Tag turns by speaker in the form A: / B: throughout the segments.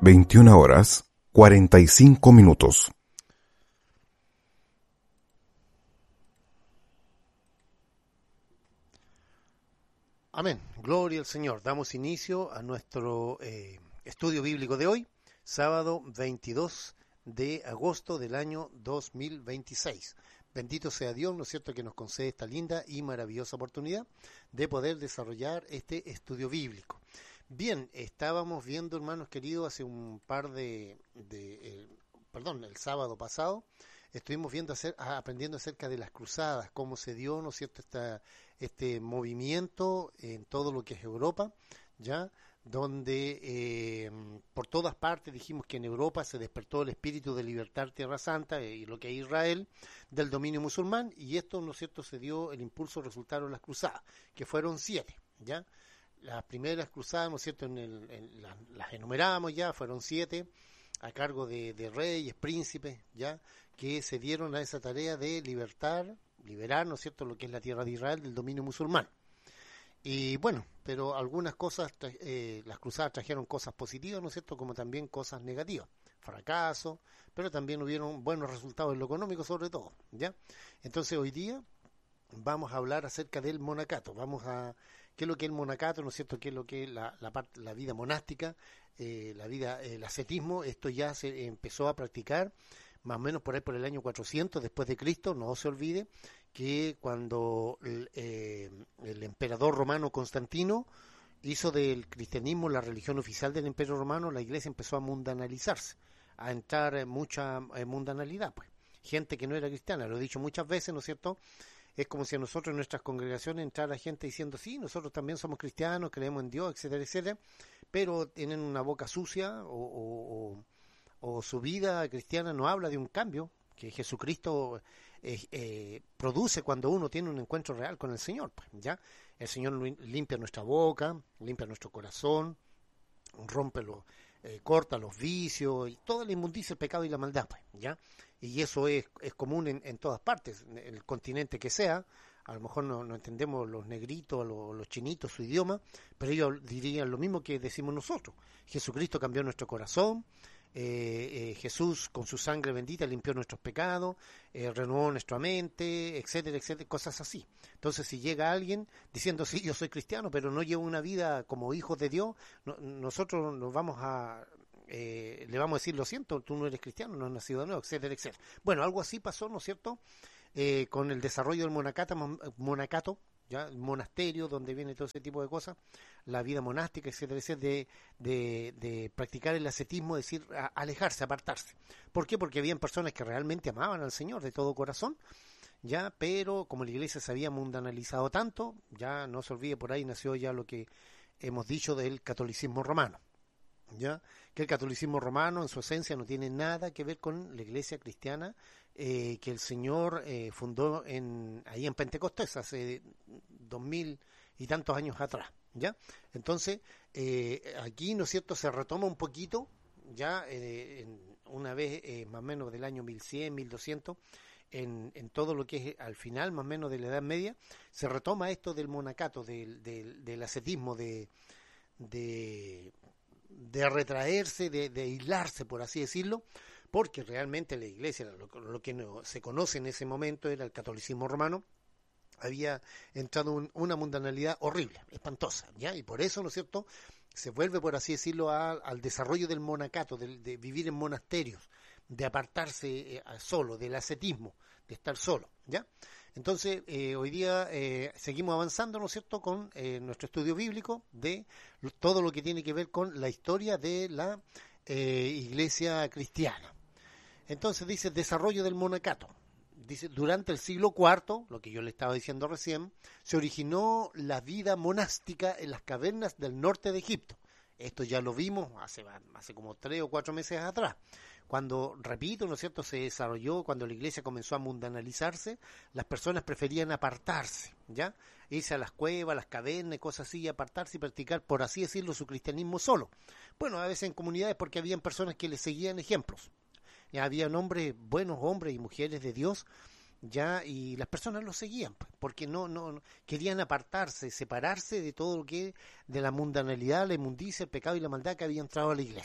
A: 21:45.
B: Amén. Gloria al Señor. Damos inicio a nuestro estudio bíblico de hoy, sábado 22 de agosto del año 2026. Bendito sea Dios, ¿no es cierto?, que nos concede esta linda y maravillosa oportunidad de poder desarrollar este estudio bíblico. Bien, estábamos viendo, hermanos queridos, hace un par el sábado pasado, estuvimos viendo aprendiendo acerca de las cruzadas, cómo se dio, ¿no es cierto?, este movimiento en todo lo que es Europa, ya, donde por todas partes dijimos que en Europa se despertó el espíritu de libertar Tierra Santa y lo que es Israel del dominio musulmán, y esto, ¿no es cierto?, se dio el impulso, resultaron las cruzadas, que fueron 7, ya. Las primeras cruzadas, ¿no es cierto?, las enumeramos ya, fueron 7, a cargo de reyes, príncipes, ya, que se dieron a esa tarea de liberar, ¿no es cierto?, lo que es la tierra de Israel del dominio musulmán. Y bueno, pero algunas cosas, las cruzadas trajeron cosas positivas, ¿no es cierto?, como también cosas negativas, fracaso, pero también hubieron buenos resultados en lo económico sobre todo, ¿ya? Entonces hoy día vamos a hablar acerca del monacato, qué es lo que es el monacato, ¿no es cierto?, qué es lo que es la vida monástica, el ascetismo. Esto ya se empezó a practicar más o menos por ahí por el año 400 después de Cristo. No se olvide que cuando el emperador romano Constantino hizo del cristianismo la religión oficial del Imperio Romano, la iglesia empezó a mundanalizarse, a entrar en mucha mundanalidad, pues. Gente que no era cristiana, lo he dicho muchas veces, ¿no es cierto? Es como si a nosotros en nuestras congregaciones entrara gente diciendo, sí, nosotros también somos cristianos, creemos en Dios, etcétera, etcétera, pero tienen una boca sucia o su vida cristiana no habla de un cambio que Jesucristo produce cuando uno tiene un encuentro real con el Señor, pues, ¿ya? El Señor limpia nuestra boca, limpia nuestro corazón, corta los vicios y toda la inmundicia, el pecado y la maldad, pues, ¿ya? Y eso es común en todas partes, en el continente que sea. A lo mejor no entendemos los negritos, los chinitos, su idioma, pero ellos dirían lo mismo que decimos nosotros. Jesucristo cambió nuestro corazón, Jesús con su sangre bendita limpió nuestros pecados, renovó nuestra mente, etcétera, etcétera, cosas así. Entonces, si llega alguien diciendo, sí, yo soy cristiano, pero no llevo una vida como hijos de Dios, nosotros le vamos a decir, lo siento, tú no eres cristiano, no has nacido de nuevo, etcétera, etcétera. Bueno, algo así pasó, ¿no es cierto?, con el desarrollo del monacato, ya, el monasterio, donde viene todo ese tipo de cosas, la vida monástica, etcétera, etcétera, de practicar el ascetismo, es decir, alejarse, apartarse. ¿Por qué? Porque habían personas que realmente amaban al Señor de todo corazón, ya, pero como la iglesia se había mundanalizado tanto, ya no se olvide, por ahí nació ya lo que hemos dicho del catolicismo romano, ya, que el catolicismo romano en su esencia no tiene nada que ver con la iglesia cristiana que el Señor fundó ahí en Pentecostés hace 2000 y tantos años atrás, ¿ya? Entonces, aquí, ¿no es cierto?, se retoma un poquito, ya, una vez más o menos del año 1100, 1200, en todo lo que es al final más o menos de la Edad Media, se retoma esto del monacato, del ascetismo, de retraerse, de aislarse, por así decirlo, porque realmente la iglesia, lo que no se conoce en ese momento era el catolicismo romano, había entrado en una mundanalidad horrible, espantosa, ¿ya? Y por eso, ¿no es cierto?, se vuelve, por así decirlo, al desarrollo del monacato, de vivir en monasterios, de apartarse solo, del ascetismo, de estar solo, ¿ya? Entonces, hoy día seguimos avanzando, ¿no es cierto?, con nuestro estudio bíblico de todo lo que tiene que ver con la historia de la iglesia cristiana. Entonces dice, desarrollo del monacato. Dice, durante el siglo IV, lo que yo le estaba diciendo recién, se originó la vida monástica en las cavernas del norte de Egipto. Esto ya lo vimos hace como 3 o 4 meses atrás. Cuando, repito, ¿no es cierto?, se desarrolló, cuando la iglesia comenzó a mundanalizarse, las personas preferían apartarse, ¿ya? Irse a las cuevas, las cavernas, cosas así, apartarse y practicar, por así decirlo, su cristianismo solo. Bueno, a veces en comunidades porque habían personas que les seguían ejemplos. Ya habían buenos hombres y mujeres de Dios, ya, y las personas los seguían, porque no querían apartarse, separarse de todo lo que, de la mundanalidad, la inmundicia, el pecado y la maldad que había entrado a la iglesia,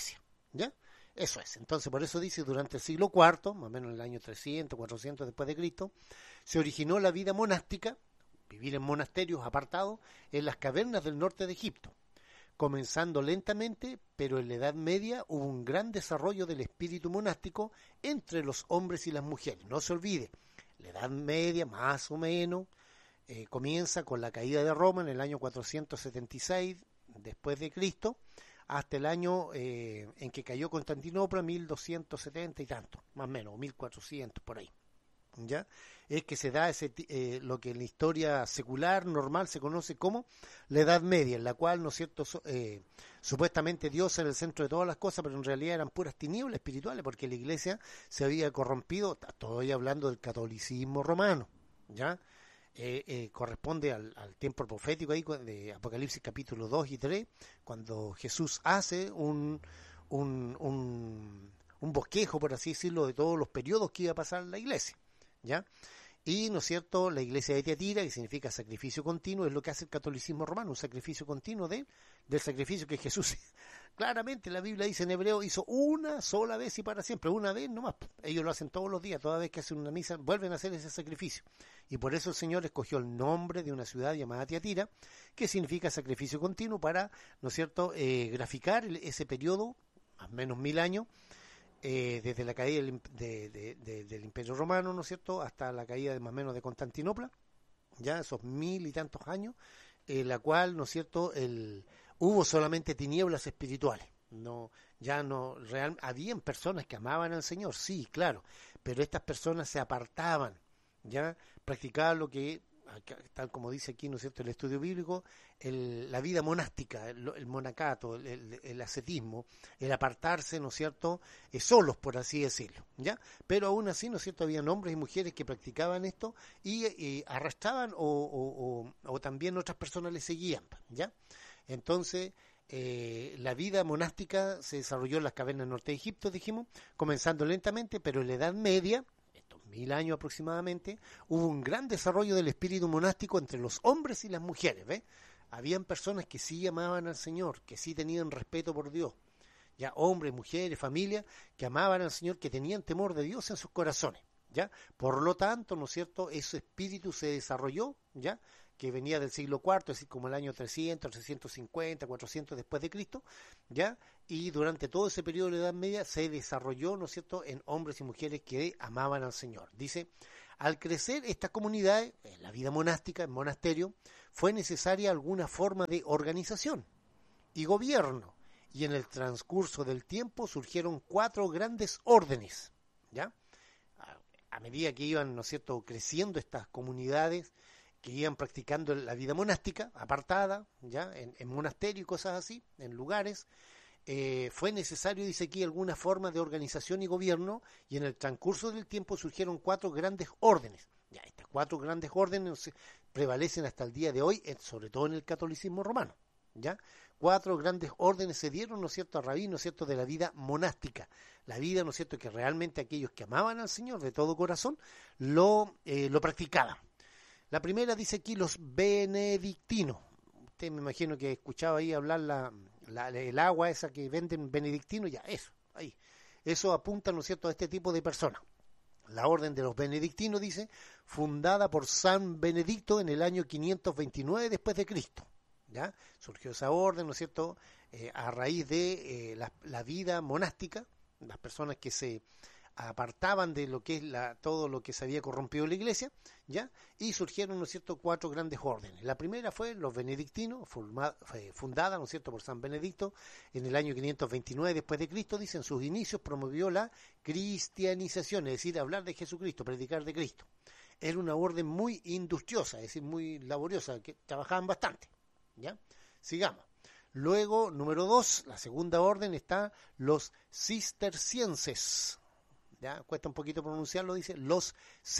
B: ¿Ya? Eso es. Entonces, por eso dice, durante el siglo IV, más o menos en el año 300, 400 después de Cristo, se originó la vida monástica, vivir en monasterios apartados, en las cavernas del norte de Egipto, comenzando lentamente, pero en la Edad Media hubo un gran desarrollo del espíritu monástico entre los hombres y las mujeres. No se olvide, la Edad Media, más o menos, comienza con la caída de Roma en el año 476 después de Cristo, hasta el año en que cayó Constantinopla, 1270 y tanto, más o menos, 1400 por ahí. ¿Ya? Es que se da lo que en la historia secular normal se conoce como la Edad Media, en la cual, ¿no es cierto?, supuestamente Dios era el centro de todas las cosas, pero en realidad eran puras tinieblas espirituales, porque la iglesia se había corrompido. Estoy hablando del catolicismo romano, ¿ya? Corresponde al tiempo profético ahí de Apocalipsis capítulo 2 y 3, cuando Jesús hace un bosquejo, por así decirlo, de todos los periodos que iba a pasar la iglesia, ¿ya? Y, ¿no es cierto?, la iglesia de Tiatira, que significa sacrificio continuo, es lo que hace el catolicismo romano, un sacrificio continuo del sacrificio que Jesús, claramente la Biblia dice en hebreo, hizo una sola vez y para siempre, una vez nomás. Ellos lo hacen todos los días, toda vez que hacen una misa, vuelven a hacer ese sacrificio. Y por eso el Señor escogió el nombre de una ciudad llamada Tiatira, que significa sacrificio continuo, para, ¿no es cierto?, graficar ese periodo, más o menos 1000 años, desde la caída del Imperio Romano, ¿no es cierto?, hasta la caída de más o menos de Constantinopla, ya esos 1000 y tantos años, la cual, ¿no es cierto?, hubo solamente tinieblas espirituales. Habían personas que amaban al Señor, sí, claro, pero estas personas se apartaban, ya practicaban lo que, tal como dice aquí, ¿no es cierto?, el estudio bíblico, la vida monástica, el monacato, el ascetismo, el apartarse, ¿no es cierto?, solos, por así decirlo, ¿ya? Pero aún así, ¿no es cierto?, habían hombres y mujeres que practicaban esto y arrastraban o también otras personas les seguían, ¿ya? Entonces, la vida monástica se desarrolló en las cavernas del norte de Egipto, dijimos, comenzando lentamente, pero en la Edad Media, 1000 años aproximadamente, hubo un gran desarrollo del espíritu monástico entre los hombres y las mujeres, ¿ves? Habían personas que sí amaban al Señor, que sí tenían respeto por Dios, ya hombres, mujeres, familias, que amaban al Señor, que tenían temor de Dios en sus corazones, ¿ya? Por lo tanto, ¿no es cierto?, ese espíritu se desarrolló, ¿ya?, que venía del siglo IV, es decir, como el año 300, 350, 400 después de Cristo, ¿ya? Y durante todo ese periodo de la Edad Media se desarrolló, ¿no es cierto?, en hombres y mujeres que amaban al Señor. Dice, al crecer estas comunidades, en la vida monástica, en monasterio, fue necesaria alguna forma de organización y gobierno, y en el transcurso del tiempo surgieron 4 grandes órdenes, ¿ya? A medida que iban, ¿no es cierto?, creciendo estas comunidades, que iban practicando la vida monástica, apartada, ya en monasterio y cosas así, en lugares, fue necesario, dice aquí, alguna forma de organización y gobierno, y en el transcurso del tiempo surgieron 4 grandes órdenes. Ya, estas 4 grandes órdenes prevalecen hasta el día de hoy, sobre todo en el catolicismo romano, ¿ya? 4 grandes órdenes se dieron, ¿no es cierto?, a raíz, ¿no es cierto?, de la vida monástica, la vida, ¿no es cierto?, que realmente aquellos que amaban al Señor de todo corazón lo practicaban. La primera dice aquí los benedictinos. Usted me imagino que escuchaba ahí hablar el agua esa que venden benedictinos, ya, eso, ahí. Eso apunta, ¿no es cierto?, a este tipo de personas. La orden de los benedictinos, dice, fundada por San Benedicto en el año 529 después de Cristo. ¿Ya? Surgió esa orden, ¿no es cierto?, a raíz de la vida monástica, las personas que se apartaban de lo que es todo lo que se había corrompido en la iglesia, ¿ya? Y surgieron, ¿no es cierto?, 4 grandes órdenes. La primera fue los benedictinos, fundada, ¿no es cierto?, por San Benedicto en el año 529 después de Cristo. Dice, en sus inicios promovió la cristianización, es decir, hablar de Jesucristo, predicar de Cristo. Era una orden muy industriosa, es decir, muy laboriosa, que trabajaban bastante, ¿ya? Sigamos. Luego, número 2, la segunda orden, está los cistercienses. Ya cuesta un poquito pronunciarlo, dice los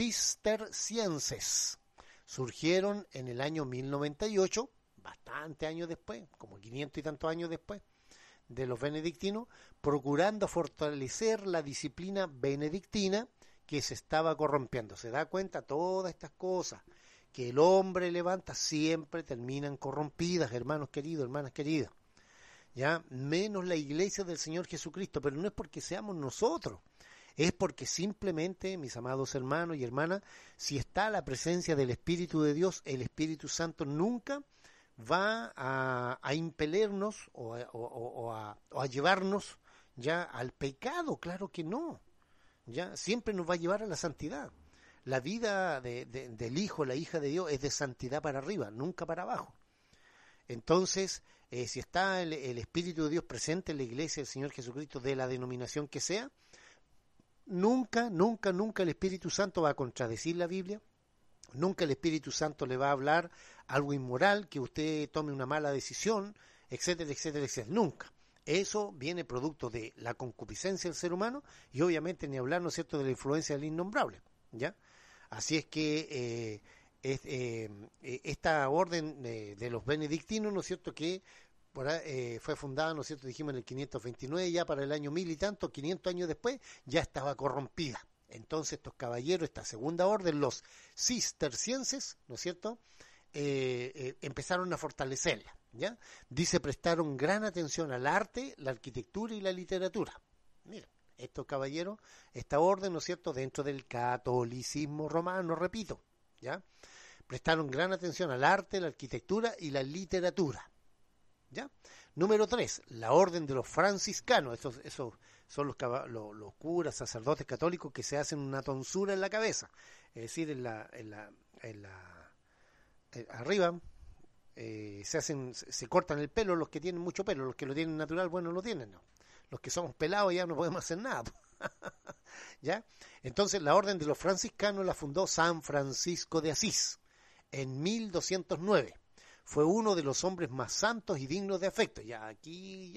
B: cistercienses. Surgieron en el año 1098, bastante años después, como 500 y tantos años después de los benedictinos, procurando fortalecer la disciplina benedictina que se estaba corrompiendo. Se da cuenta, todas estas cosas que el hombre levanta siempre terminan corrompidas, hermanos queridos, hermanas queridas. ya, menos la iglesia del Señor Jesucristo, pero no es porque seamos nosotros, es porque simplemente, mis amados hermanos y hermanas, si está la presencia del Espíritu de Dios, el Espíritu Santo nunca va a impelernos o a llevarnos ya al pecado, claro que no, ya siempre nos va a llevar a la santidad. La vida del Hijo, la hija de Dios es de santidad para arriba, nunca para abajo. Entonces, si está el Espíritu de Dios presente en la iglesia del Señor Jesucristo, de la denominación que sea, nunca, nunca, nunca el Espíritu Santo va a contradecir la Biblia, nunca el Espíritu Santo le va a hablar algo inmoral, que usted tome una mala decisión, etcétera, etcétera, etcétera, nunca. Eso viene producto de la concupiscencia del ser humano y obviamente ni hablar, ¿no es cierto?, de la influencia del innombrable, ¿ya? Así es que esta orden de los benedictinos, ¿no es cierto?, que fue fundada, ¿no es cierto?, dijimos en el 529, ya para el año 1000 y tanto, 500 años después, ya estaba corrompida. Entonces estos caballeros, esta segunda orden, los cistercienses, ¿no es cierto?, empezaron a fortalecerla, ¿ya? Dice, prestaron gran atención al arte, la arquitectura y la literatura. Mira, estos caballeros, esta orden, ¿no es cierto?, dentro del catolicismo romano, repito, ¿ya? Prestaron gran atención al arte, la arquitectura y la literatura, ¿ya? Número 3, la orden de los franciscanos. Esos son los curas, sacerdotes católicos que se hacen una tonsura en la cabeza, es decir, arriba, se cortan el pelo los que tienen mucho pelo, los que lo tienen natural, bueno, lo tienen, ¿no? Los que somos pelados ya no podemos hacer nada. ¿Ya? Entonces la orden de los franciscanos la fundó San Francisco de Asís en 1209. Fue uno de los hombres más santos y dignos de afecto. Ya aquí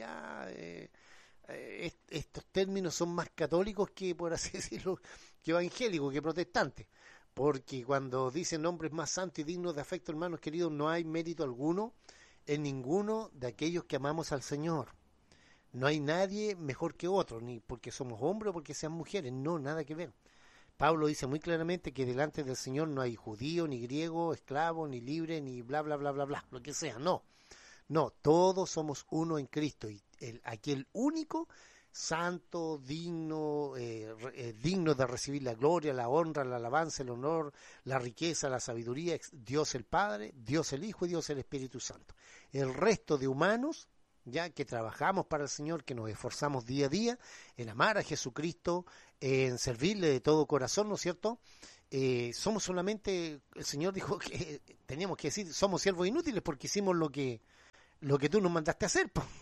B: estos términos son más católicos que, por así decirlo, que evangélicos, que protestantes. Porque cuando dicen hombres más santos y dignos de afecto, hermanos queridos, no hay mérito alguno en ninguno de aquellos que amamos al Señor. No hay nadie mejor que otro, ni porque somos hombres o porque sean mujeres, no, nada que ver. Pablo dice muy claramente que delante del Señor no hay judío, ni griego, esclavo, ni libre, ni bla, bla, bla, bla, bla, lo que sea, no. No, todos somos uno en Cristo, y aquel único, santo, digno, digno de recibir la gloria, la honra, la alabanza, el honor, la riqueza, la sabiduría, Dios el Padre, Dios el Hijo y Dios el Espíritu Santo. El resto de humanos, ya que trabajamos para el Señor, que nos esforzamos día a día en amar a Jesucristo, en servirle de todo corazón, ¿no es cierto? Somos solamente, el Señor dijo que teníamos que decir, somos siervos inútiles porque hicimos lo que tú nos mandaste a hacer, po.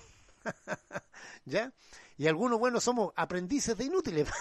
B: ¿Ya? Y algunos, bueno, somos aprendices de inútiles.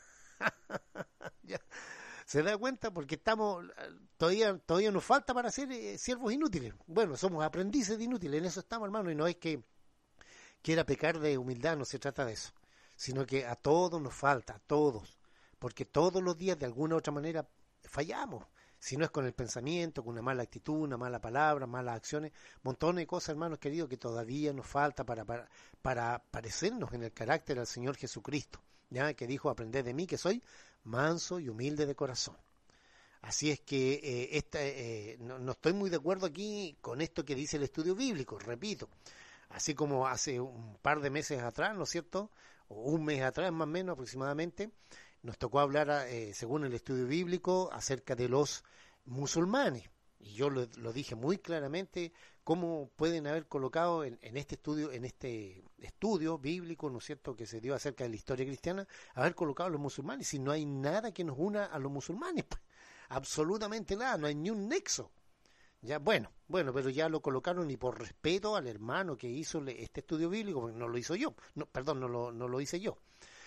B: ¿Ya? ¿Se da cuenta? Porque todavía nos falta para ser siervos inútiles. Bueno, somos aprendices de inútiles, en eso estamos, hermano, y no es que quiera pecar de humildad, no se trata de eso, sino que a todos nos falta, a todos, porque todos los días de alguna u otra manera fallamos, si no es con el pensamiento, con una mala actitud, una mala palabra, malas acciones, montones de cosas, hermanos queridos, que todavía nos falta para parecernos en el carácter al Señor Jesucristo, ya que dijo, aprended de mí que soy manso y humilde de corazón. Así es que no estoy muy de acuerdo aquí con esto que dice el estudio bíblico, repito. Así como hace un par de meses atrás, ¿no es cierto?, o un mes atrás más o menos aproximadamente, nos tocó hablar, según el estudio bíblico, acerca de los musulmanes. Y yo lo dije muy claramente, cómo pueden haber colocado en este estudio bíblico, ¿no es cierto?, que se dio acerca de la historia cristiana, haber colocado a los musulmanes, si no hay nada que nos una a los musulmanes, pues, absolutamente nada, no hay ni un nexo. Ya, bueno, pero ya lo colocaron, y por respeto al hermano que hizo este estudio bíblico, porque no lo hizo yo, no lo hice yo,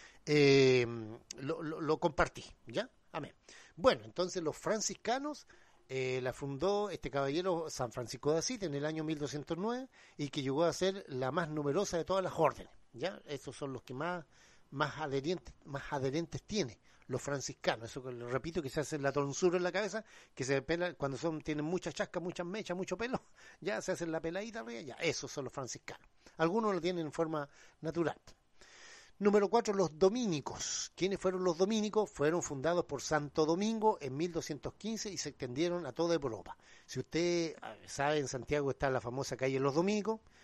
B: lo compartí, ¿ya? Amén. Bueno, entonces los franciscanos la fundó este caballero San Francisco de Asís en el año 1209, y que llegó a ser la más numerosa de todas las órdenes, ¿ya? Esos son los que más adherentes tiene, los franciscanos. Eso que le repito, que se hace la tonsura en la cabeza, que se pela cuando tienen muchas chascas, muchas mechas, mucho pelo, ya se hacen la peladita arriba, ya, esos son los franciscanos. Algunos lo tienen en forma natural. Número 4, los dominicos. ¿Quiénes fueron los dominicos? Fueron fundados por Santo Domingo en 1215 y se extendieron a toda Europa. Si usted sabe, en Santiago está la famosa calle Los Dominicos,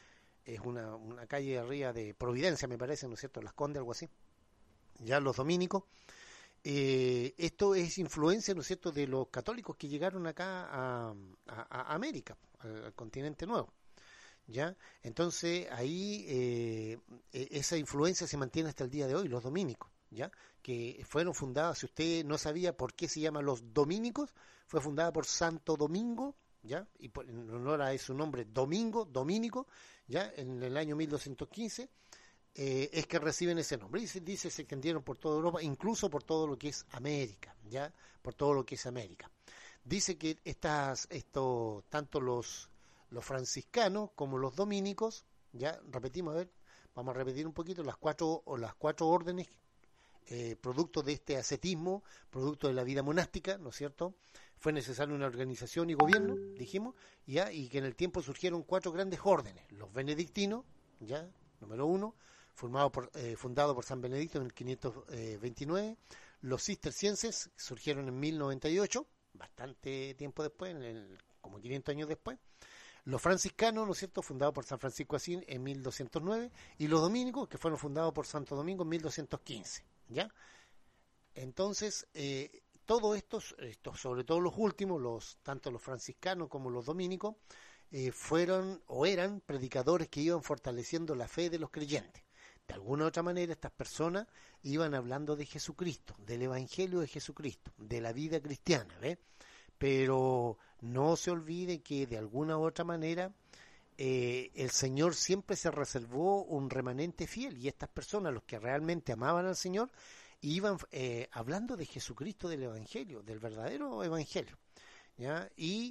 B: es una calle arriba de Providencia, me parece, ¿no es cierto? Las Condes, algo así. Ya los dominicos. Esto es influencia, ¿no es cierto?, de los católicos que llegaron acá a América, al continente nuevo. ¿Ya? Entonces ahí esa influencia se mantiene hasta el día de hoy, los dominicos, ¿ya? Que fueron fundadas, si usted no sabía por qué se llaman los dominicos, fue fundada por Santo Domingo, ¿ya? Y en honor a su nombre, Domínico, ¿ya? En el año 1215, es que reciben ese nombre. Y dice se extendieron por toda Europa, incluso por todo lo que es América, ¿ya? Por todo lo que es América. Dice que tanto los franciscanos como los dominicos, ya repetimos, a ver, vamos a repetir un poquito las cuatro órdenes, producto de este ascetismo, producto de la vida monástica, ¿no es cierto? Fue necesaria una organización y gobierno, dijimos, ya, y que en el tiempo surgieron 4 grandes órdenes: los benedictinos, ya, número 1, fundado por San Benedicto en el 529, los cistercienses, surgieron en 1098, bastante tiempo después, como 500 años después. Los franciscanos, ¿no es cierto?, fundados por San Francisco Asís en 1209, y los dominicos, que fueron fundados por Santo Domingo en 1215, ¿ya? Entonces, todos estos, sobre todo los últimos, tanto los franciscanos como los dominicos, fueron o eran predicadores que iban fortaleciendo la fe de los creyentes. De alguna u otra manera, estas personas iban hablando de Jesucristo, del Evangelio de Jesucristo, de la vida cristiana, ¿ves? Pero no se olvide que de alguna u otra manera el Señor siempre se reservó un remanente fiel, y estas personas, los que realmente amaban al Señor, iban hablando de Jesucristo, del Evangelio, del verdadero Evangelio, ¿ya? Y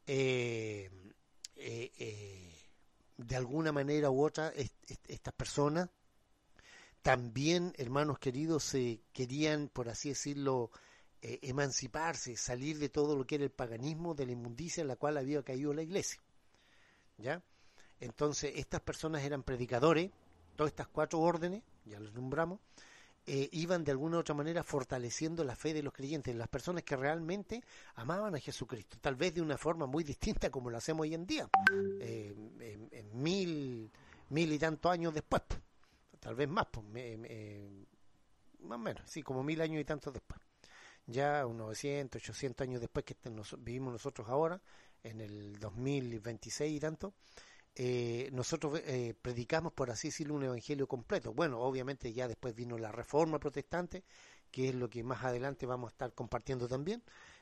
B: de alguna manera u otra estas personas también, hermanos queridos, se querían, por así decirlo, emanciparse, salir de todo lo que era el paganismo, de la inmundicia en la cual había caído la iglesia, ¿ya? Entonces estas personas eran predicadores, todas estas 4 órdenes, ya los nombramos, iban de alguna u otra manera fortaleciendo la fe de los creyentes, las personas que realmente amaban a Jesucristo, tal vez de una forma muy distinta como lo hacemos hoy en día, en mil y tantos años después, tal vez más, más o menos, sí, como 1000 años y tantos después. Ya unos 900, 800 años después que vivimos nosotros ahora, en el 2026 y tanto, nosotros predicamos, por así decirlo, un evangelio completo. Bueno, obviamente ya después vino la Reforma Protestante, que es lo que más adelante vamos a estar compartiendo también.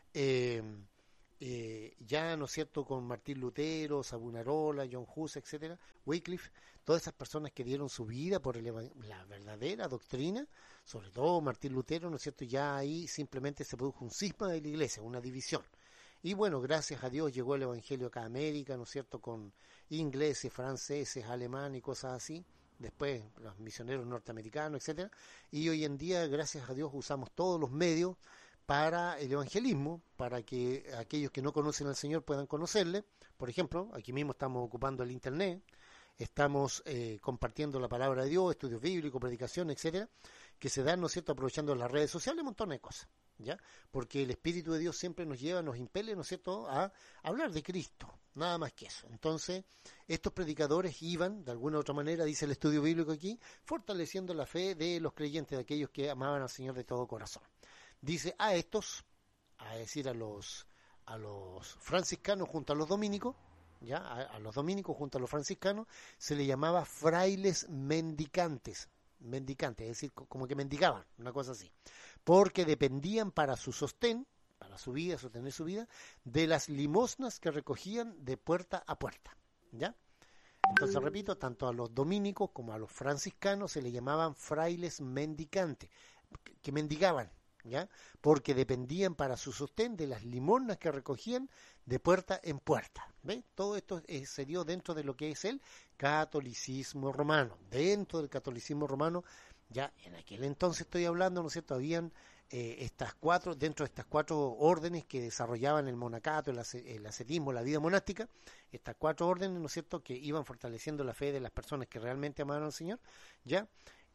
B: Ya, ¿no es cierto?, con Martín Lutero, Savonarola, John Hus, etcétera, Wycliffe, todas esas personas que dieron su vida por la verdadera doctrina, sobre todo Martín Lutero, ¿no es cierto?, ya ahí simplemente se produjo un cisma de la iglesia, una división. Y bueno, gracias a Dios llegó el evangelio acá a América, ¿no es cierto?, con ingleses, franceses, alemanes y cosas así, después los misioneros norteamericanos, etcétera, y hoy en día, gracias a Dios, usamos todos los medios para el evangelismo, para que aquellos que no conocen al Señor puedan conocerle. Por ejemplo, aquí mismo estamos ocupando el internet, estamos compartiendo la palabra de Dios, estudios bíblicos, predicación, etcétera, que se dan, ¿no es cierto?, aprovechando las redes sociales, un montón de cosas, ¿ya? Porque el Espíritu de Dios siempre nos lleva, nos impele, ¿no es cierto?, a hablar de Cristo, nada más que eso. Entonces, estos predicadores iban, de alguna u otra manera, dice el estudio bíblico aquí, fortaleciendo la fe de los creyentes, de aquellos que amaban al Señor de todo corazón. Dice a estos, a decir a los franciscanos junto a los dominicos, ya a los dominicos junto a los franciscanos, se le llamaba frailes mendicantes, es decir, como que mendigaban, una cosa así, porque dependían para su sostén, para su vida, sostener su vida, de las limosnas que recogían de puerta a puerta, ¿ya? Entonces, repito, tanto a los dominicos como a los franciscanos se le llamaban frailes mendicantes, que mendigaban, ¿ya? Porque dependían para su sostén de las limosnas que recogían de puerta en puerta. ¿Ve? Todo esto se dio dentro de lo que es el catolicismo romano. Dentro del catolicismo romano, ya en aquel entonces estoy hablando, ¿no es cierto?, habían dentro de estas 4 órdenes que desarrollaban el monacato, el ascetismo, la vida monástica, estas 4 órdenes, ¿no es cierto?, que iban fortaleciendo la fe de las personas que realmente amaban al Señor, ¿ya?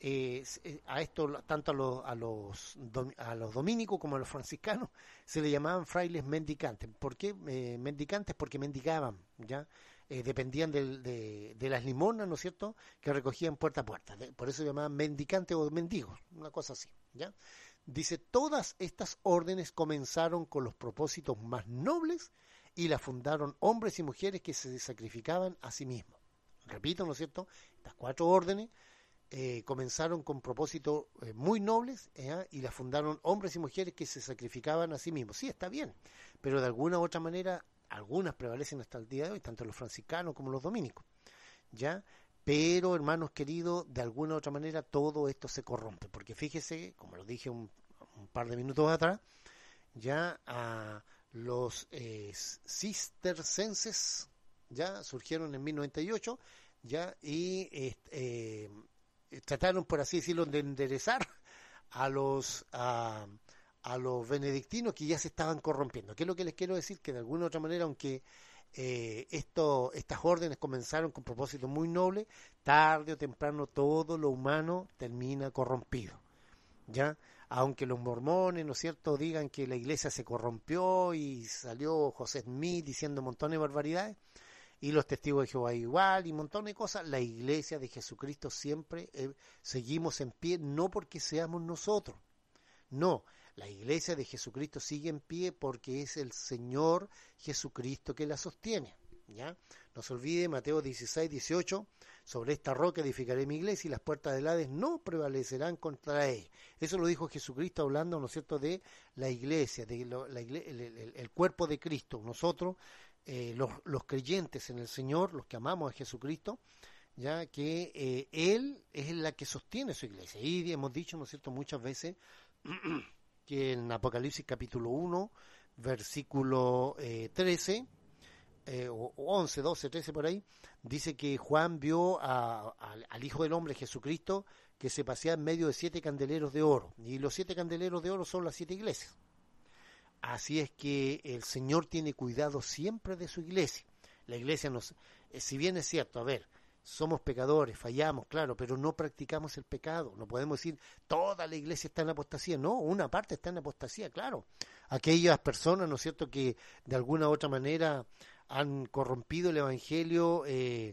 B: A esto, tanto a los dominicos como a los franciscanos, se le llamaban frailes mendicantes. ¿Por qué mendicantes? Porque mendigaban, ¿ya? dependían de las limonas, ¿no es cierto?, que recogían puerta a puerta. Por eso se llamaban mendicantes o mendigos, una cosa así, ¿ya? Dice, todas estas órdenes comenzaron con los propósitos más nobles y las fundaron hombres y mujeres que se sacrificaban a sí mismos. Repito, ¿no es cierto?, estas 4 órdenes comenzaron con propósitos muy nobles, y las fundaron hombres y mujeres que se sacrificaban a sí mismos. Sí, está bien, pero de alguna u otra manera algunas prevalecen hasta el día de hoy, tanto los franciscanos como los dominicos, ¿ya? Pero, hermanos queridos, de alguna u otra manera todo esto se corrompe, porque fíjese, como lo dije un par de minutos atrás, ya a los cistercenses ya surgieron en 1098, ya, y trataron, por así decirlo, de enderezar a los benedictinos que ya se estaban corrompiendo. ¿Qué es lo que les quiero decir? Que de alguna u otra manera, aunque estas órdenes comenzaron con propósitos muy nobles, tarde o temprano todo lo humano termina corrompido, ¿ya? Aunque los mormones, ¿no es cierto?, digan que la iglesia se corrompió y salió José Smith diciendo montones de barbaridades, y los testigos de Jehová igual, y un montón de cosas, la iglesia de Jesucristo siempre seguimos en pie, no porque seamos nosotros, no, la iglesia de Jesucristo sigue en pie porque es el Señor Jesucristo que la sostiene, ¿ya? No se olvide Mateo 16:18, sobre esta roca edificaré mi iglesia y las puertas del Hades no prevalecerán contra ella. Eso lo dijo Jesucristo hablando, ¿no es cierto?, de la iglesia, el cuerpo de Cristo, nosotros, los creyentes en el Señor, los que amamos a Jesucristo, ya que Él es la que sostiene su iglesia. Y hemos dicho, ¿no es cierto?, muchas veces que en Apocalipsis capítulo 1, versículo 13, o 11, 12, 13 por ahí, dice que Juan vio al Hijo del Hombre, Jesucristo, que se paseaba en medio de 7 candeleros de oro. Y los 7 candeleros de oro son las 7 iglesias. Así es que el Señor tiene cuidado siempre de su iglesia. La iglesia si bien es cierto, a ver, somos pecadores, fallamos, claro, pero no practicamos el pecado. No podemos decir, toda la iglesia está en apostasía. No, una parte está en apostasía, claro. Aquellas personas, ¿no es cierto?, que de alguna u otra manera han corrompido el evangelio, el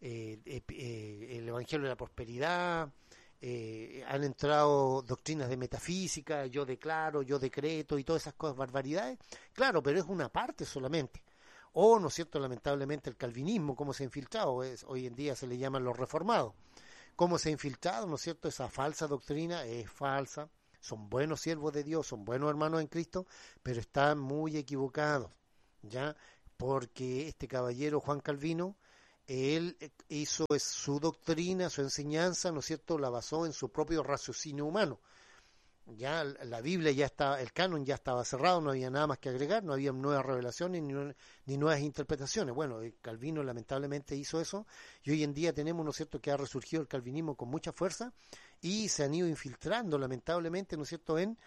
B: evangelio de la prosperidad, han entrado doctrinas de metafísica, yo declaro, yo decreto y todas esas cosas, barbaridades, claro, pero es una parte solamente. O, ¿no es cierto?, lamentablemente el calvinismo, cómo se ha infiltrado, hoy en día se le llaman los reformados, cómo se ha infiltrado, ¿no es cierto?, esa falsa doctrina es falsa, son buenos siervos de Dios, son buenos hermanos en Cristo, pero están muy equivocados, ¿ya? Porque este caballero Juan Calvino, él hizo su doctrina, su enseñanza, ¿no es cierto?, la basó en su propio raciocinio humano. Ya la Biblia ya estaba, el canon ya estaba cerrado, no había nada más que agregar, no había nuevas revelaciones ni nuevas interpretaciones. Bueno, Calvino lamentablemente hizo eso y hoy en día tenemos, ¿no es cierto?, que ha resurgido el calvinismo con mucha fuerza y se han ido infiltrando lamentablemente, ¿no es cierto?, en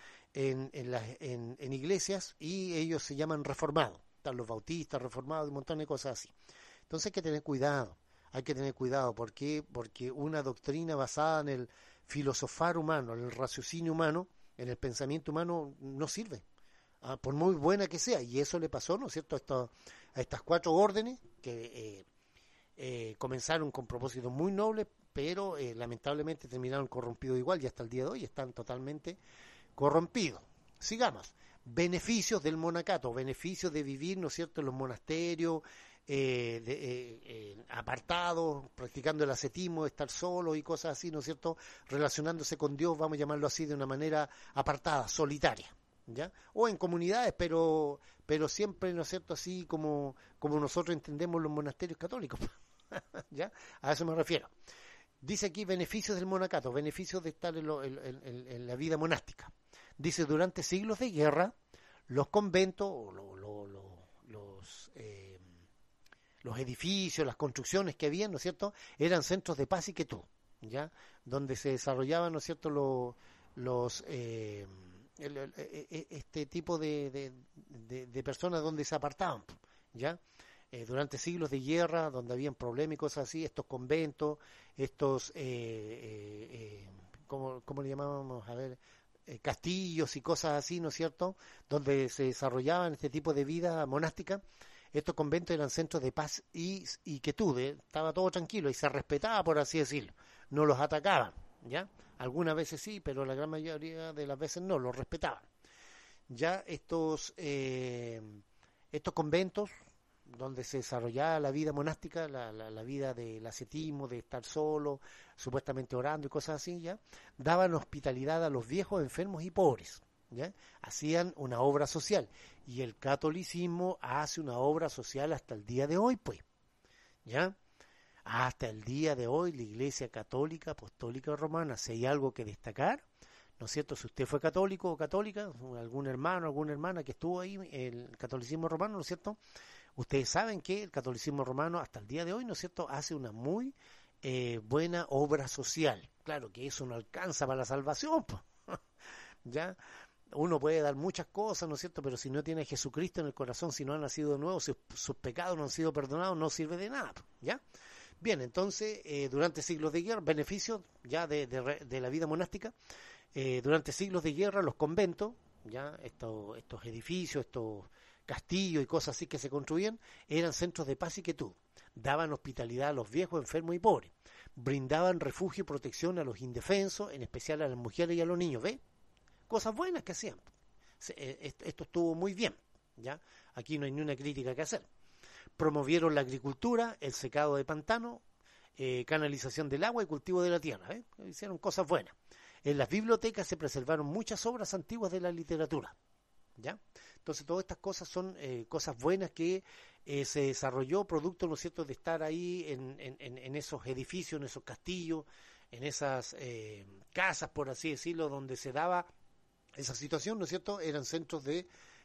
B: iglesias, y ellos se llaman reformados. Están los bautistas reformados y un montón de cosas así. Entonces hay que tener cuidado, ¿por qué? Porque una doctrina basada en el filosofar humano, en el raciocinio humano, en el pensamiento humano, no sirve, por muy buena que sea, y eso le pasó, ¿no es cierto?, a estas 4 órdenes que comenzaron con propósitos muy nobles, pero lamentablemente terminaron corrompidos igual, y hasta el día de hoy están totalmente corrompidos. Sigamos. Beneficios del monacato, beneficios de vivir, ¿no es cierto?, en los monasterios, apartados, practicando el ascetismo, estar solo y cosas así, ¿no es cierto?, relacionándose con Dios, vamos a llamarlo así, de una manera apartada, solitaria, ¿ya? O en comunidades, pero siempre, ¿no es cierto?, así como nosotros entendemos los monasterios católicos, ¿ya? A eso me refiero. Dice aquí beneficios del monacato, beneficios de estar en la vida monástica. Dice, durante siglos de guerra, los conventos, los edificios, las construcciones que había, ¿no es cierto?, eran centros de paz y quietud, ¿ya?, donde se desarrollaban, ¿no es cierto?, este tipo de personas donde se apartaban, ¿ya? Durante siglos de guerra, donde habían problemas y cosas así, estos conventos, estos, ¿cómo le llamábamos? A ver, castillos y cosas así, ¿no es cierto?, donde se desarrollaban este tipo de vida monástica, Estos conventos eran centros de paz y quietud, estaba todo tranquilo y se respetaba, por así decirlo. No los atacaban, ¿ya? Algunas veces sí, pero la gran mayoría de las veces no, los respetaban. Ya estos conventos donde se desarrollaba la vida monástica, la vida del ascetismo, de estar solo, supuestamente orando y cosas así, ¿ya? Daban hospitalidad a los viejos, enfermos y pobres, ¿ya? Hacían una obra social, y el catolicismo hace una obra social hasta el día de hoy, pues, ¿ya? Hasta el día de hoy la Iglesia Católica, Apostólica Romana, si hay algo que destacar, ¿no es cierto? Si usted fue católico o católica, algún hermano, alguna hermana que estuvo ahí, el catolicismo romano, ¿no es cierto? Ustedes saben que el catolicismo romano hasta el día de hoy, ¿no es cierto?, hace una muy buena obra social. Claro que eso no alcanza para la salvación, po. ¿Ya? Uno puede dar muchas cosas, ¿no es cierto?, pero si no tiene a Jesucristo en el corazón, si no ha nacido de nuevo, si sus pecados no han sido perdonados, no sirve de nada, ¿ya? Bien, entonces, durante siglos de guerra, beneficios ya de la vida monástica, durante siglos de guerra, los conventos, ya estos edificios, estos castillos y cosas así que se construían, eran centros de paz y quietud. Daban hospitalidad a los viejos, enfermos y pobres. Brindaban refugio y protección a los indefensos, en especial a las mujeres y a los niños. ¿Ve? Cosas buenas que hacían. Esto estuvo muy bien, ¿ya? Aquí no hay ni una crítica que hacer. Promovieron la agricultura, el secado de pantano, canalización del agua y cultivo de la tierra. Hicieron cosas buenas. En las bibliotecas se preservaron muchas obras antiguas de la literatura, ¿ya? Entonces todas estas cosas son cosas buenas que se desarrolló producto, ¿no es cierto?, de estar ahí en esos edificios, en esos castillos, en esas casas, por así decirlo, donde se daba esa situación, ¿no es cierto? Eran centros de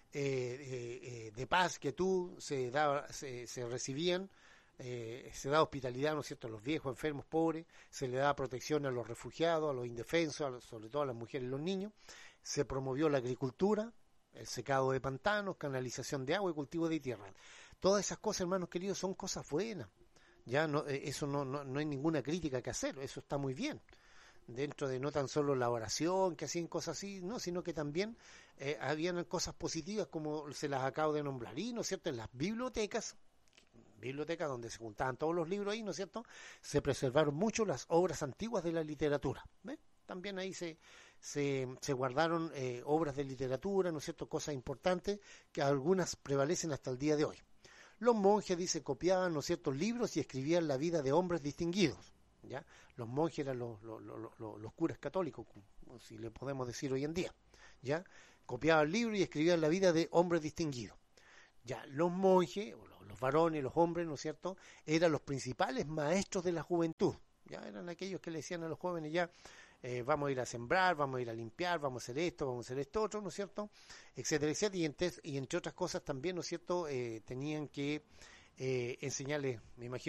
B: paz, quietud, se recibían, se da hospitalidad, ¿no es cierto?, a los viejos, enfermos, pobres, se le da protección a los refugiados, a los indefensos, sobre todo a las mujeres y los niños, se promovió la agricultura, el secado de pantanos, canalización de agua y cultivo de tierra. Todas esas cosas, hermanos queridos, son cosas buenas. Ya no, eso no hay ninguna crítica que hacer, eso está muy bien. Dentro de no tan solo la oración, que hacían cosas así, no, sino que también habían cosas positivas como se las acabo de nombrar. Y, ¿no es cierto?, en las bibliotecas donde se juntaban todos los libros ahí, ¿no es cierto?, se preservaron mucho las obras antiguas de la literatura. ¿Ves? También ahí se guardaron obras de literatura, ¿no es cierto?, cosas importantes que algunas prevalecen hasta el día de hoy. Los monjes, dice, copiaban, ¿no es cierto?, libros y escribían la vida de hombres distinguidos, ¿ya? Los monjes eran los curas católicos, si le podemos decir hoy en día, ¿ya? Copiaban libros y escribían la vida de hombres distinguidos. Ya, los monjes, los varones, los hombres, ¿no es cierto?, eran los principales maestros de la juventud, ya eran aquellos que le decían a los jóvenes ya, vamos a ir a sembrar, vamos a ir a limpiar, vamos a hacer esto, vamos a hacer esto otro, ¿no es cierto?, etcétera, etcétera, y entre otras cosas también, ¿no es cierto?, tenían que enseñarles, me imagino,